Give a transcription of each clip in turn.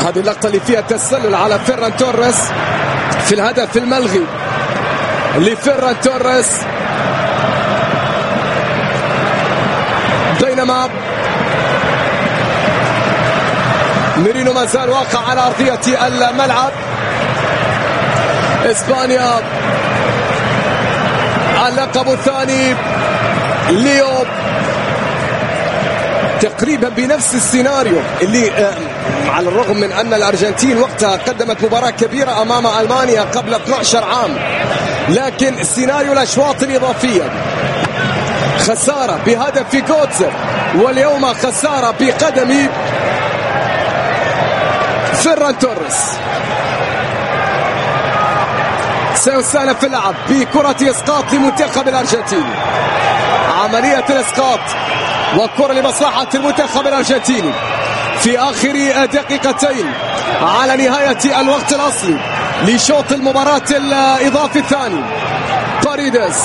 هذه اللقطة اللي فيها تسلل على فيران توريس في الهدف الملغي لفيران توريس، بينما ميرينو ما زال واقع على أرضية الملعب. إسبانيا اللقب الثاني، ليو تقريبا بنفس السيناريو اللي على الرغم من أن الأرجنتين وقتها قدمت مباراة كبيرة أمام ألمانيا قبل 12 عام، لكن سيناريو الأشواط الإضافية، خسارة بهدف في جوتزر، واليوم خسارة بقدم فيران توريس. سيستأنف في اللعب بكرة إسقاط لمنتخب الأرجنتين، عملية الإسقاط وكرة لمصلحة المنتخب الأرجنتيني في آخر دقيقتين على نهاية الوقت الأصلي لشوط المباراة الإضافي الثاني. باريدس،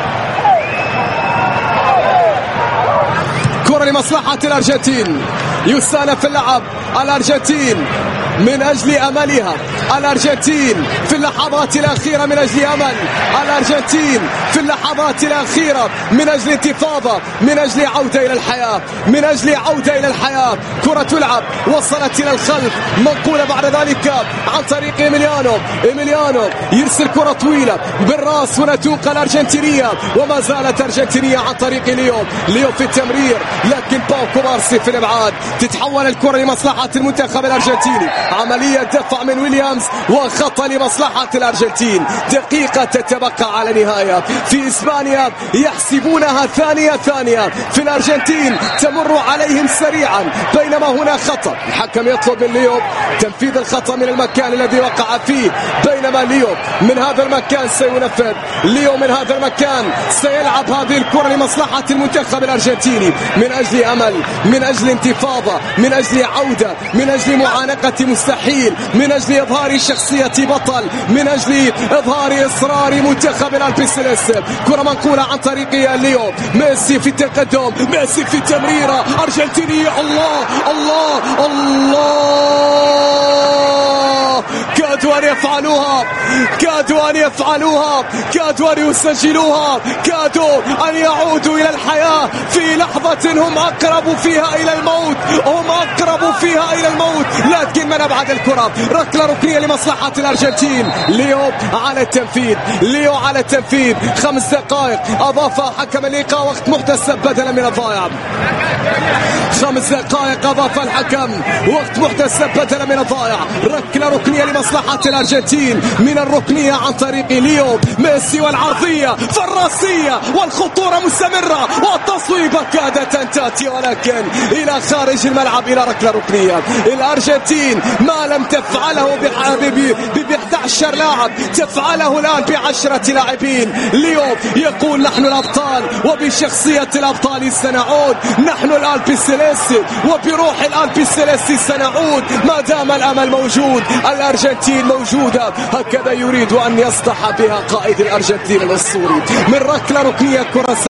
كرة لمصلحة الأرجنتين، يستأنف في اللعب. الأرجنتين من أجل أملها، الأرجنتين في اللحظات الأخيرة من أجل أمل، الأرجنتين في اللحظات الأخيرة من أجل انتفاضة، من أجل عودة إلى الحياة، من أجل عودة إلى الحياة. كرة تلعب، وصلت إلى الخلف، منقولة بعد ذلك عن طريق إيميليانو يرسل كرة طويلة بالراس، ونتوق الأرجنتينية، وما زالت أرجنتينية عن طريق ليو في التمرير، لكن باو كوبارسي في الإبعاد. تتحول الكرة لمصلحة المنتخب الأرجنتيني، عملية دفع من ويليامز وخطأ لمصلحة الأرجنتين. دقيقة تتبقى على نهاية. في إسبانيا يحسبونها ثانية، في الأرجنتين تمر عليهم سريعا، بينما هنا خطأ. الحكم يطلب من ليو تنفيذ الخطأ من المكان الذي وقع فيه، بينما ليو من هذا المكان سينفذ، ليو من هذا المكان سيلعب هذه الكرة لمصلحة المنتخب الأرجنتيني، من أجل أمل، من أجل انتفاضة، من أجل عودة، من أجل معانقة مستحيل، من أجل إظهار شخصية بطل، من أجل إظهار إصرار منتخب الألبيسيليستي. كرة منقولة عن طريق ليو، ميسي في التقدم، ميسي في التمريرة، أرجنتينية. الله الله الله، كادوا أن يفعلوها، كادوا أن يفعلوها، كادوا أن يسجلوها، كادوا أن يعودوا إلى الحياة في لحظة هم أقرب فيها إلى الموت، هم أقرب فيها إلى الموت، لكن من أبعد الكرة. ركلة ركنية لمصلحة الأرجنتين. ليو على التنفيذ، ليو على التنفيذ. 5 دقائق أضاف حكم اللقاء، وقت محتسب بدلا من الضائع. 5 دقائق أضاف الحكم، وقت محتسب بدلا من الضائع. ركلة ركنية لمصلحة الأرجنتين من الركنية عن طريق ليو، ميسي والعرضية فالراسية والخطورة مستمرة، والتصويبة كادت أن تأتي ولكن إلى خارج الملعب، إلى ركلة ركنية. الأرجنتين ما لم تفعله ب11 لاعب تفعله الآن ب10 لاعبين. ليو يقول نحن الأبطال، وبشخصية الأبطال سنعود، نحن الألبيسيليستي، وبروح الألبيسيليستي سنعود ما دام الأمل موجود. الأرجنتين موجودة، هكذا يريد أن يصدح بها قائد الأرجنتين الأسطوري من ركلة ركنية. كرة